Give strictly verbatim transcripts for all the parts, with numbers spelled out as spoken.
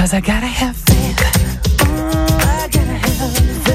'Cause I gotta have faith. Mm, I gotta have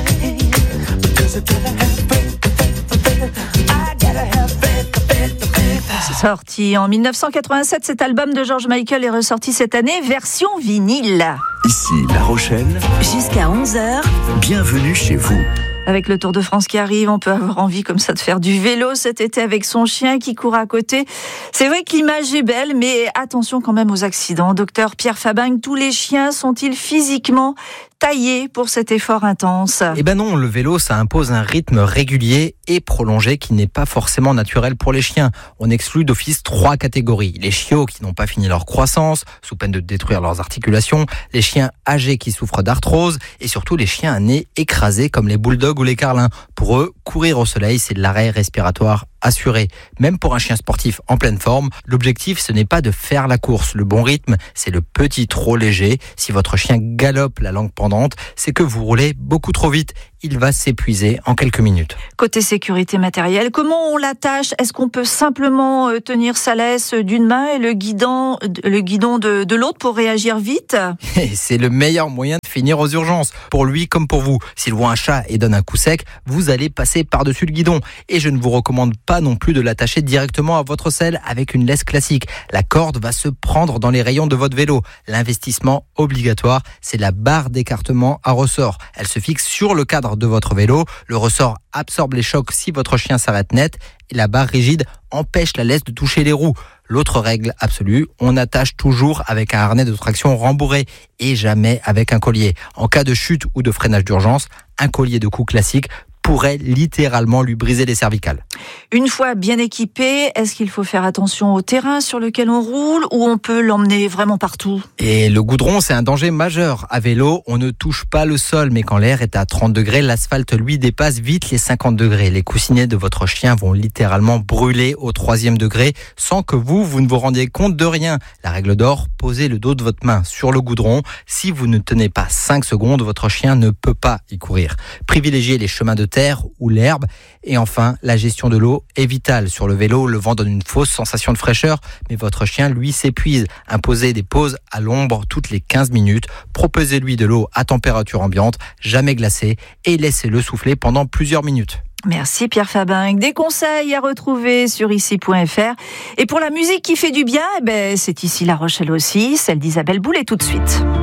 faith. Because I gotta have faith, faith, faith. I gotta have faith, faith, faith. Sorti en dix-neuf cent quatre-vingt-sept, cet album de George Michael est ressorti cette année, version vinyle. Ici La Rochelle, Jusqu'à onze heures. bienvenue chez vous. Avec le Tour de France qui arrive, on peut avoir envie comme ça de faire du vélo cet été avec son chien qui court à côté. C'est vrai que l'image est belle, mais attention quand même aux accidents. Docteur Pierre Fabagne, tous les chiens sont-ils physiquement taillés pour cet effort intense ? Eh ben non, le vélo, ça impose un rythme régulier et prolongé qui n'est pas forcément naturel pour les chiens. On exclut d'office trois catégories. Les chiots qui n'ont pas fini leur croissance, sous peine de détruire leurs articulations, les chiens âgés qui souffrent d'arthrose et surtout les chiens à nez écrasé comme les bulldogs ou les carlins. Pour eux, courir au soleil, c'est de l'arrêt respiratoire assuré. Même pour un chien sportif en pleine forme, l'objectif, ce n'est pas de faire la course. Le bon rythme, c'est le petit trot léger. Si votre chien galope la langue pendante, c'est que vous roulez beaucoup trop vite. Il va s'épuiser en quelques minutes. Côté sécurité matérielle, comment on l'attache ? Est-ce qu'on peut simplement tenir sa laisse d'une main et le guidon, le guidon de, de l'autre pour réagir vite ? Et c'est le meilleur moyen de finir aux urgences, pour lui comme pour vous. S'il voit un chat et donne un coup sec, vous allez passer par-dessus le guidon. Et je ne vous recommande pas non plus de l'attacher directement à votre selle avec une laisse classique. La corde va se prendre dans les rayons de votre vélo. L'investissement obligatoire, c'est la barre d'écartement à ressort. Elle se fixe sur le cadre de votre vélo. Le ressort absorbe les chocs si votre chien s'arrête net et la barre rigide empêche la laisse de toucher les roues. L'autre règle absolue, on attache toujours avec un harnais de traction rembourré et jamais avec un collier. En cas de chute ou de freinage d'urgence, un collier de cou classique pourrait littéralement lui briser les cervicales. Une fois bien équipé, est-ce qu'il faut faire attention au terrain sur lequel on roule ou on peut l'emmener vraiment partout ? Et le goudron, c'est un danger majeur. À vélo, on ne touche pas le sol, mais quand l'air est à trente degrés, l'asphalte, lui, dépasse vite les cinquante degrés. Les coussinets de votre chien vont littéralement brûler au troisième degré sans que vous, vous ne vous rendiez compte de rien. La règle d'or, posez le dos de votre main sur le goudron. Si vous ne tenez pas cinq secondes, votre chien ne peut pas y courir. Privilégiez les chemins de terre ou l'herbe. Et enfin, la gestion de l'eau est vitale. Sur le vélo, le vent donne une fausse sensation de fraîcheur, mais votre chien, lui, s'épuise. Imposez des pauses à l'ombre toutes les quinze minutes. Proposez-lui de l'eau à température ambiante, jamais glacée, et laissez-le souffler pendant plusieurs minutes. Merci Pierre Fabagne. Des conseils à retrouver sur ici point f r. Et pour la musique qui fait du bien, eh ben, c'est ici La Rochelle aussi, celle d'Isabelle Boulay tout de suite.